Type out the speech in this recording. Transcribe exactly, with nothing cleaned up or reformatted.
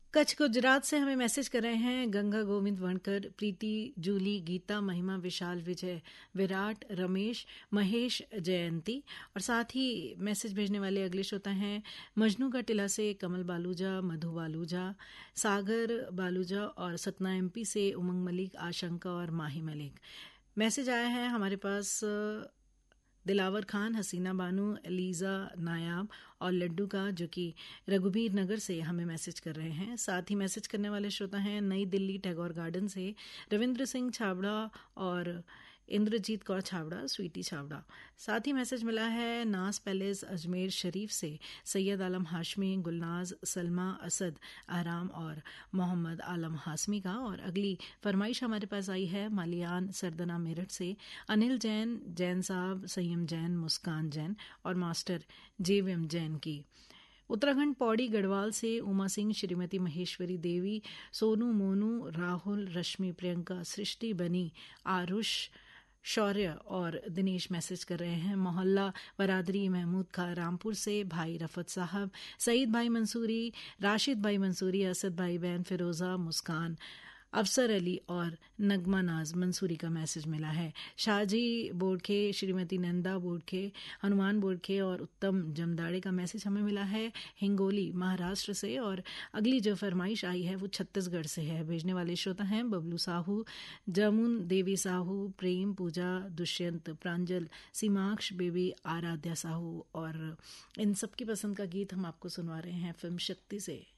कच्छ गुजरात से हमें मैसेज कर रहे हैं गंगा गोविंद वणकर, प्रीति, जूली, गीता, महिमा, विशाल, विजय, विराट, रमेश, महेश, जयंती और साथ ही मैसेज भेजने वाले अगले श्रोता हैं मजनू का टिला से कमल बालूजा, मधु बालूजा, सागर बालूजा और सतना एमपी से उमंग मलिक, आशंका और माही मलिक। मैसेज आया है हमारे पास दिलावर खान, हसीना बानू, एलिजा नायाब और लड्डू का, जो कि रघुबीर नगर से हमें मैसेज कर रहे हैं। साथ ही मैसेज करने वाले श्रोता हैं नई दिल्ली टैगोर गार्डन से रविंद्र सिंह छाबड़ा और इंद्रजीत कौर छाबड़ा, स्वीटी छाबड़ा। साथ ही मैसेज मिला है नाज पैलेस अजमेर शरीफ से सैयद आलम हाशमी, गुलनाज, सलमा, असद आराम और मोहम्मद आलम हाशमी का। और अगली फरमाइश हमारे पास आई है मालियान सरदना मेरठ से अनिल जैन, जैन साहब, संयम जैन, मुस्कान जैन और मास्टर जेवीएम जैन की। उत्तराखंड पौड़ी गढ़वाल से उमा सिंह, श्रीमती महेश्वरी देवी, सोनू, मोनू, राहुल, रश्मि, प्रियंका, सृष्टि, बनी, आरुष, शौर्य और दिनेश मैसेज कर रहे हैं मोहल्ला बरादरी महमूद खा रामपुर से भाई रफत साहब, सईद भाई मंसूरी, राशिद भाई मंसूरी, असद भाई बहन फिरोज़ा, मुस्कान, अफसर अली और नगमा नाज मंसूरी का मैसेज मिला है। शाहजी बोड़खे, श्रीमती नंदा बोड़खे, हनुमान बोड़खे और उत्तम जमदाड़े का मैसेज हमें मिला है हिंगोली महाराष्ट्र से। और अगली जो फरमाइश आई है वो छत्तीसगढ़ से है। भेजने वाले श्रोता हैं बबलू साहू, जमुन देवी साहू, प्रेम, पूजा, दुष्यंत, प्रांजल, सीमाक्ष, बेबी, आराध्या साहू और इन सबकी पसंद का गीत हम आपको सुनवा रहे हैं फिल्म शक्ति से।